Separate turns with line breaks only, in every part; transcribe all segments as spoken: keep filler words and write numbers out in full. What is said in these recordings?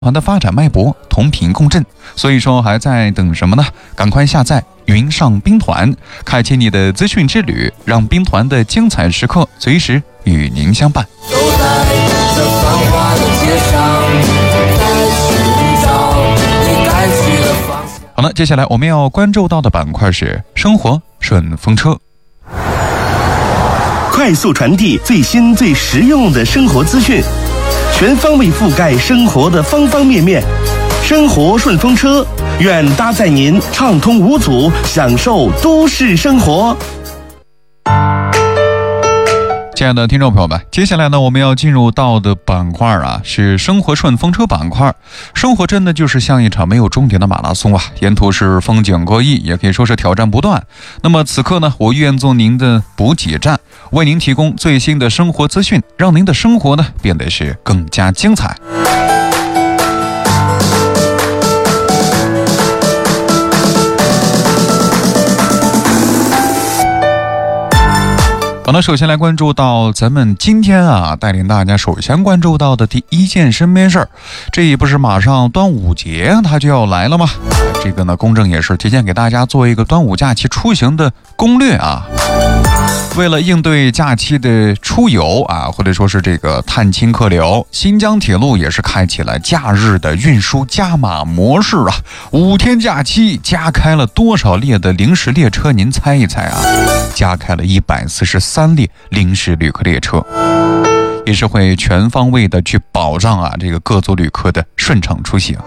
团的发展脉搏，同频共振。所以说还在等什么呢？赶快下载云上兵团，开启你的资讯之旅，让兵团的精彩时刻随时与您相伴。
走在这繁华的街上，在寻找你该去的方向。
好了，接下来我们要关注到的板块是生活顺风车，
快速传递最新最实用的生活资讯，全方位覆盖生活的方方面面。生活顺风车，愿搭载您畅通无阻，享受都市生活。
亲爱的听众朋友们，接下来呢，我们要进入到的板块啊，是生活顺风车板块。生活真的就是像一场没有终点的马拉松啊，沿途是风景各异，也可以说是挑战不断。那么此刻呢，我愿做您的补给站，为您提供最新的生活资讯，让您的生活呢变得是更加精彩。好了，首先来关注到咱们今天啊，带领大家首先关注到的第一件身边事儿，这也不是马上端午节它就要来了吗？这个呢，公正也是提前给大家做一个端午假期出行的攻略啊。为了应对假期的出游啊，或者说是这个探亲客流，新疆铁路也是开启了假日的运输加码模式啊。五天假期加开了多少列的临时列车？您猜一猜啊？加开了一百四十三列临时旅客列车，也是会全方位的去保障啊这个各族旅客的顺畅出行。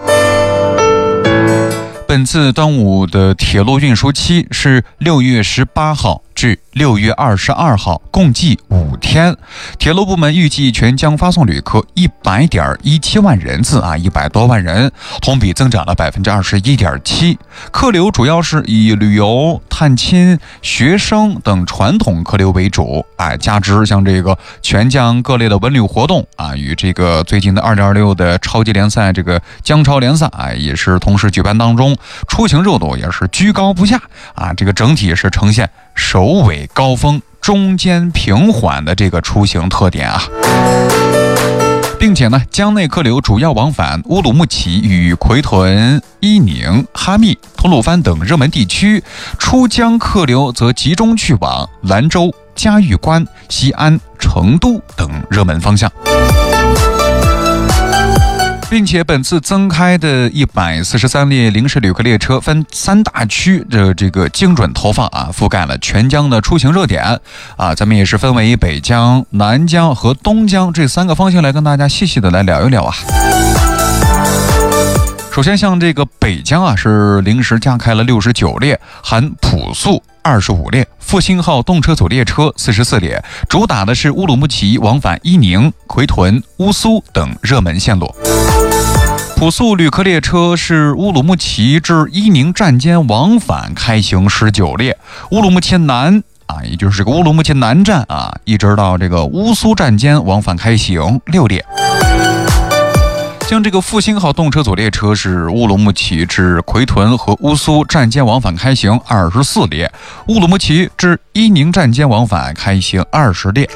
本次端午的铁路运输期是六月十八号至六月二十二号，共计五天。铁路部门预计全将发送旅客一百点一七万人次啊，一百多万人，同比增长了百分之二十一点七。客流主要是以旅游、探亲、学生等传统客流为主，哎，加之像这个全将各类的文旅活动啊，与这个最近的二零二六的超级联赛这个江超联赛啊，也是同时举办当中，出行热度也是居高不下啊，这个整体也是呈现首尾高峰、中间平缓的这个出行特点啊，并且呢，江内客流主要往返乌鲁木齐与奎屯、伊宁、哈密、吐鲁番等热门地区，出江客流则集中去往兰州、嘉峪关、西安、成都等热门方向。并且本次增开的一百四十三列临时旅客列车分三大区的这个精准投放啊，覆盖了全江的出行热点啊。咱们也是分为北江、南江和东江这三个方向来跟大家细细的来聊一聊啊。首先像这个北江啊，是临时加开了六十九列，含普速二十五列，复兴号动车组列车四十四列，主打的是乌鲁木齐往返伊宁、奎屯、乌苏等热门线路。普速旅客列车是乌鲁木齐至伊宁站间往返开行十九列，乌鲁木齐南啊，也就是这个乌鲁木齐南站啊，一直到这个乌苏站间往返开行六列。像这个复兴号动车组列车是乌鲁木齐至奎屯和乌苏站间往返开行二十四列，乌鲁木齐至伊宁站间往返开行二十列。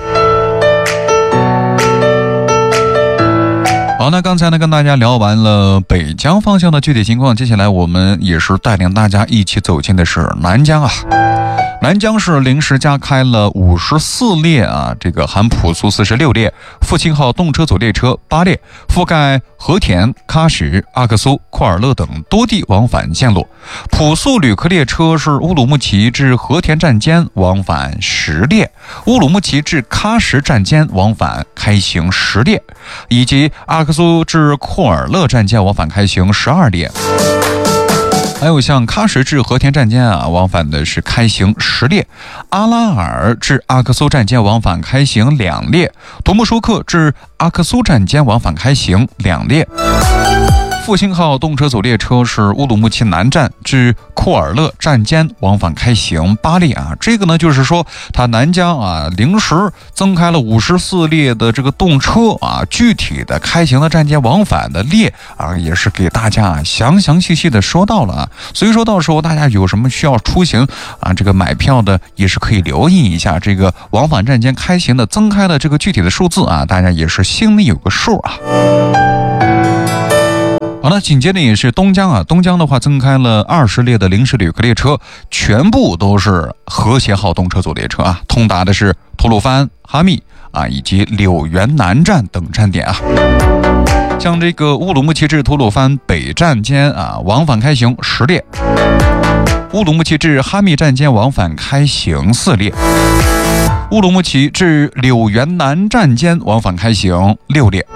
好，那刚才呢跟大家聊完了北江方向的具体情况，接下来我们也是带领大家一起走进的是南江啊。南江市临时加开了五十四列啊，这个含普速四十六列，复兴号动车组列车八列，覆盖和田、喀什、阿克苏、库尔勒等多地往返线路。普速旅客列车是乌鲁木齐至和田站间往返十列，乌鲁木齐至喀什站间往返开行十列，以及阿克苏至库尔勒站间往返开行十二列。还有像喀什至和田站间啊，往返的是开行十列；阿拉尔至阿克苏站间往返开行两列；图木舒克至阿克苏站间往返开行两列。复兴号动车组列车是乌鲁木齐南站至库尔勒站间往返开行八列啊，这个呢就是说它南江啊临时增开了五十四列的这个动车啊，具体的开行的站间往返的列啊，也是给大家啊详详细细的说到了啊，所以说到时候大家有什么需要出行啊，这个买票的也是可以留意一下这个往返站间开行的增开的这个具体的数字啊，大家也是心里有个数啊。 好了，紧接着也是东江啊，东江的话增开了二十列的临时旅客列车，全部都是和谐号动车组列车啊，通达的是吐鲁番、哈密啊以及柳园南站等站点啊。像这个乌鲁木齐至吐鲁番北站间啊，往返开行十列；乌鲁木齐至哈密站间往返开行四列；乌鲁木齐至柳园南站间往返开行六列。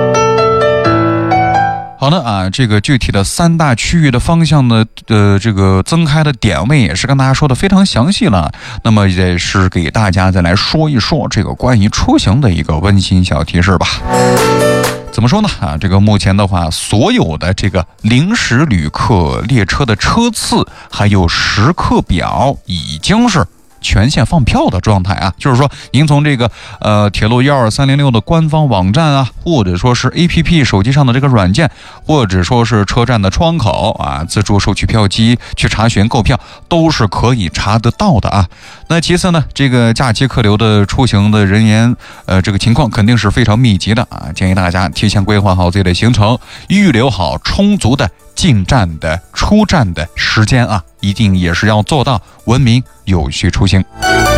好的啊，这个具体的三大区域的方向呢，呃，这个增开的点位也是跟大家说的非常详细了。那么也是给大家再来说一说这个关于出行的一个温馨小提示吧。怎么说呢？啊，这个目前的话，所有的这个临时旅客列车的车次还有时刻表已经是全线放票的状态啊，就是说您从这个呃铁路一二三零六的官方网站啊，或者说是 A P P 手机上的这个软件，或者说是车站的窗口啊，自助收取票机去查询购票，都是可以查得到的啊。那其次呢，这个假期客流的出行的人员呃这个情况肯定是非常密集的啊，建议大家提前规划好自己的行程，预留好充足的进站的出站的时间啊，一定也是要做到文明有序出行。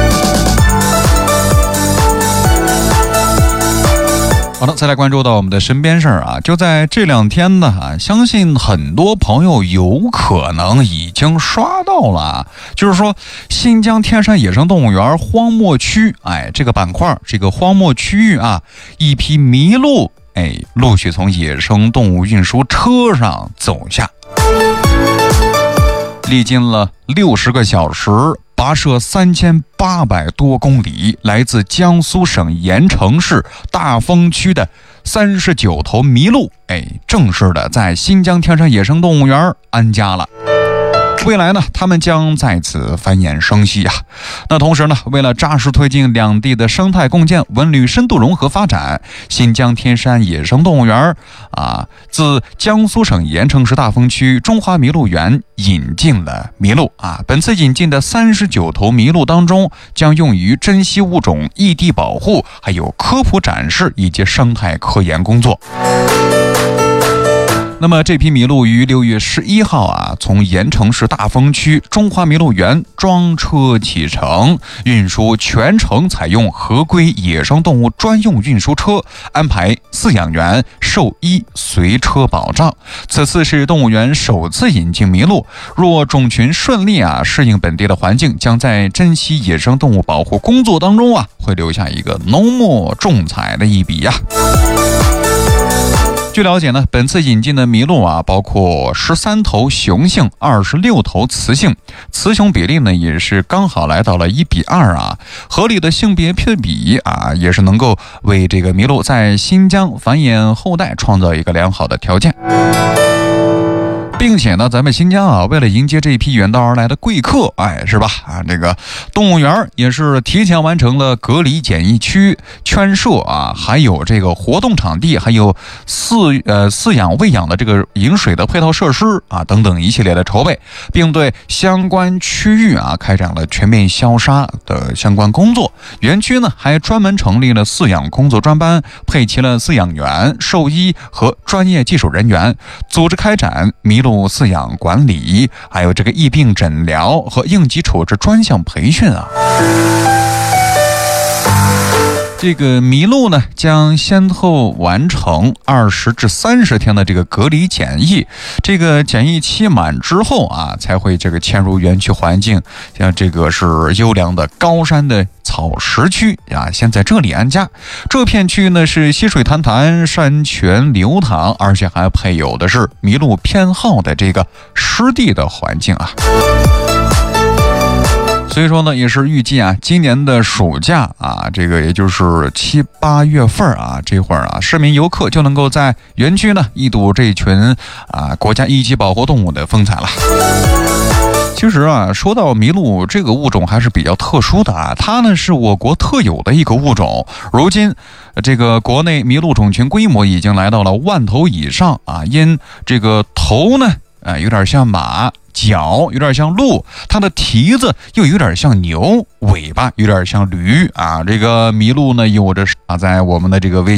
好的，再来关注到我们的身边事儿啊，就在这两天呢啊，相信很多朋友有可能已经刷到了，就是说新疆天山野生动物园荒漠区，哎，这个板块这个荒漠区域啊，一批麋鹿哎陆续从野生动物运输车上走下，历经了六十个小时，跋涉三千八百多公里，来自江苏省盐城市大丰区的三十九头麋鹿，哎，正式的在新疆天山野生动物园安家了。未来呢，他们将在此繁衍生息啊。那同时呢，为了扎实推进两地的生态共建、文旅深度融合发展，新疆天山野生动物园啊，自江苏省盐城市大丰区中华麋鹿园引进了麋鹿啊。本次引进的三十九头麋鹿当中，将用于珍稀物种异地保护，还有科普展示以及生态科研工作。那么这批麋鹿于六月十一号啊，从盐城市大丰区中华麋鹿园装车启程，运输全程采用合规野生动物专用运输车，安排饲养员、兽医随车保障。此次是动物园首次引进麋鹿，若种群顺利啊，适应本地的环境，将在珍稀野生动物保护工作当中啊，会留下一个浓墨重彩的一笔呀、啊。据了解呢，本次引进的麋鹿啊，包括十三头雄性，二十六头雌性，雌雄比例呢也是刚好来到了一比二啊，合理的性别配比啊，也是能够为这个麋鹿在新疆繁衍后代创造一个良好的条件。并且呢，咱们新疆啊，为了迎接这一批远道而来的贵客，哎，是吧？啊，这个动物园也是提前完成了隔离检疫区、圈舍啊，还有这个活动场地，还有饲呃饲养喂养的这个饮水的配套设施啊等等一系列的筹备，并对相关区域啊开展了全面消杀的相关工作。园区呢还专门成立了饲养工作专班，配齐了饲养员、兽医和专业技术人员，组织开展麋鹿饲养管理，还有这个疫病诊疗和应急处置专项培训啊。这个麋鹿呢，将先后完成二十至三十天的这个隔离检疫，这个检疫期满之后啊，才会这个迁入园区环境，像这个是优良的高山的草石区啊，先在这里安家。这片区域呢是溪水澹澹，山泉流淌，而且还配有的是麋鹿偏好的这个湿地的环境啊。所以说呢，也是预计啊，今年的暑假啊，这个也就是七八月份啊，这会儿啊，市民游客就能够在园区呢一睹这群啊国家一级保护动物的风采了。其实啊，说到麋鹿这个物种还是比较特殊的啊，它呢是我国特有的一个物种。如今，这个国内麋鹿种群规模已经来到了万头以上啊，因这个头呢，啊、呃、有点像马。脚有点像鹿，它的蹄子又有点像牛，尾巴有点像驴啊。这个麋鹿呢，有着啊，在我们的这个微